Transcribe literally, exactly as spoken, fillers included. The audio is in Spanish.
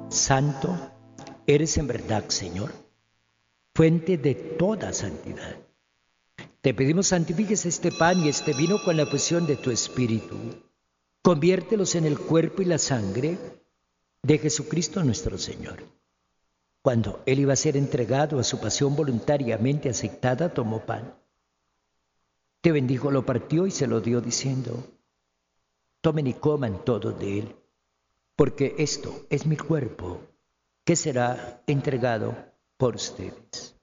Santo eres en verdad, Señor, fuente de toda santidad. Te pedimos santifiques este pan y este vino con la fusión de tu Espíritu. Conviértelos en el cuerpo y la sangre de Jesucristo nuestro Señor. Cuando Él iba a ser entregado a su pasión voluntariamente aceptada, tomó pan. Te bendijo, lo partió y se lo dio diciendo: tomen y coman todos de él, porque esto es mi cuerpo, que será entregado por ustedes.